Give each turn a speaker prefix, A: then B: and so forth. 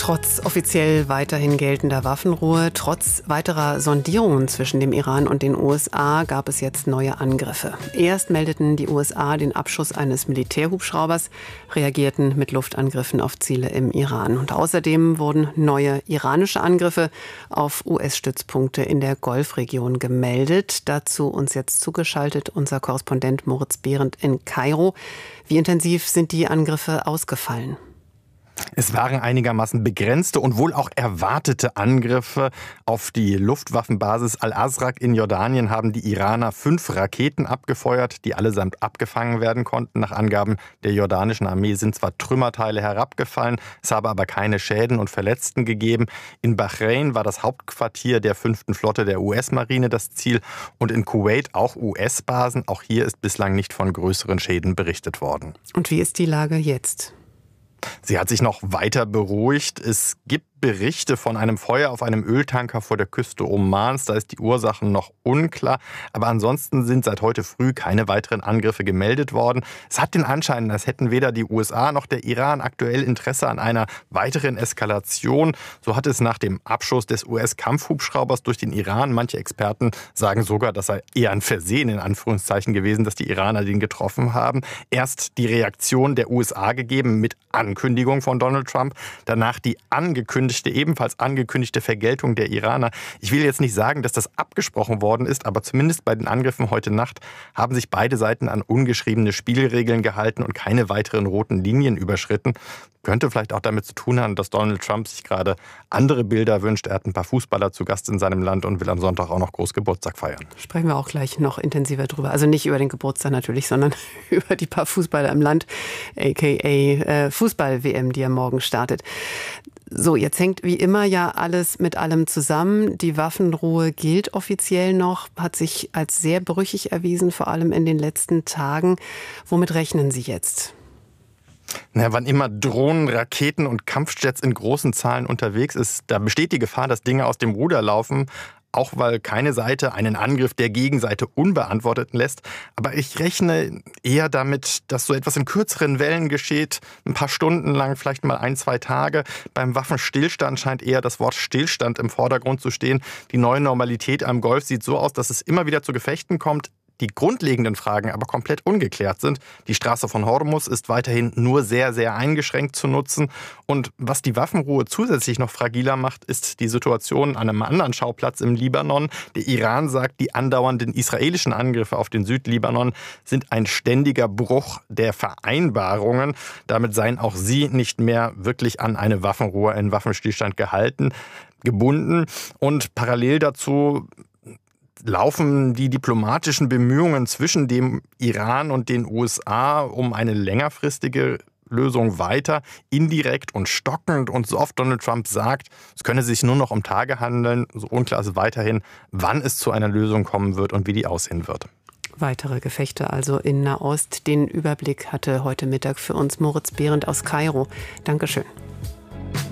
A: Trotz offiziell weiterhin geltender Waffenruhe, trotz weiterer Sondierungen zwischen dem Iran und den USA gab es jetzt neue Angriffe. Erst meldeten die USA den Abschuss eines Militärhubschraubers, reagierten mit Luftangriffen auf Ziele im Iran. Und außerdem wurden neue iranische Angriffe auf US-Stützpunkte in der Golfregion gemeldet. Dazu uns jetzt zugeschaltet unser Korrespondent Moritz Behrendt in Kairo. Wie intensiv sind die Angriffe ausgefallen?
B: Es waren einigermaßen begrenzte und wohl auch erwartete Angriffe auf die Luftwaffenbasis Al-Azraq in Jordanien. Haben die Iraner 5 Raketen abgefeuert, die allesamt abgefangen werden konnten. Nach Angaben der jordanischen Armee sind zwar Trümmerteile herabgefallen, es habe aber keine Schäden und Verletzten gegeben. In Bahrain war das Hauptquartier der 5. Flotte der US-Marine das Ziel und in Kuwait auch US-Basen. Auch hier ist bislang nicht von größeren Schäden berichtet worden.
A: Und wie ist die Lage jetzt?
B: Sie hat sich noch weiter beruhigt. Es gibt Berichte von einem Feuer auf einem Öltanker vor der Küste Omans. Da ist die Ursache noch unklar. Aber ansonsten sind seit heute früh keine weiteren Angriffe gemeldet worden. Es hat den Anschein, als hätten weder die USA noch der Iran aktuell Interesse an einer weiteren Eskalation. So hat es nach dem Abschuss des US-Kampfhubschraubers durch den Iran. Manche Experten sagen sogar, das sei eher ein Versehen in Anführungszeichen gewesen, dass die Iraner den getroffen haben. Erst die Reaktion der USA gegeben mit Ankündigung von Donald Trump. Danach die ebenfalls angekündigte Vergeltung der Iraner. Ich will jetzt nicht sagen, dass das abgesprochen worden ist, aber zumindest bei den Angriffen heute Nacht haben sich beide Seiten an ungeschriebene Spielregeln gehalten und keine weiteren roten Linien überschritten. Könnte vielleicht auch damit zu tun haben, dass Donald Trump sich gerade andere Bilder wünscht. Er hat ein paar Fußballer zu Gast in seinem Land und will am Sonntag auch noch groß Geburtstag feiern.
A: Sprechen wir auch gleich noch intensiver drüber. Also nicht über den Geburtstag natürlich, sondern über die paar Fußballer im Land, a.k.a. Fußball-WM, die ja morgen startet. So, jetzt hängt wie immer ja alles mit allem zusammen. Die Waffenruhe gilt offiziell noch, hat sich als sehr brüchig erwiesen, vor allem in den letzten Tagen. Womit rechnen Sie jetzt?
B: Wann immer Drohnen, Raketen und Kampfjets in großen Zahlen unterwegs ist, da besteht die Gefahr, dass Dinge aus dem Ruder laufen. Auch weil keine Seite einen Angriff der Gegenseite unbeantwortet lässt. Aber ich rechne eher damit, dass so etwas in kürzeren Wellen geschieht. Ein paar Stunden lang, vielleicht mal 1-2 Tage. Beim Waffenstillstand scheint eher das Wort Stillstand im Vordergrund zu stehen. Die neue Normalität am Golf sieht so aus, dass es immer wieder zu Gefechten kommt. Die grundlegenden Fragen aber komplett ungeklärt sind. Die Straße von Hormuz ist weiterhin nur sehr, sehr eingeschränkt zu nutzen. Und was die Waffenruhe zusätzlich noch fragiler macht, ist die Situation an einem anderen Schauplatz im Libanon. Der Iran sagt, die andauernden israelischen Angriffe auf den Südlibanon sind ein ständiger Bruch der Vereinbarungen. Damit seien auch sie nicht mehr wirklich an eine Waffenruhe, einen Waffenstillstand gebunden. Und parallel dazu laufen die diplomatischen Bemühungen zwischen dem Iran und den USA um eine längerfristige Lösung weiter, indirekt und stockend. Und so oft Donald Trump sagt, es könne sich nur noch um Tage handeln, so unklar ist weiterhin, wann es zu einer Lösung kommen wird und wie die aussehen wird.
A: Weitere Gefechte also in Nahost. Den Überblick hatte heute Mittag für uns Moritz Behrendt aus Kairo. Dankeschön.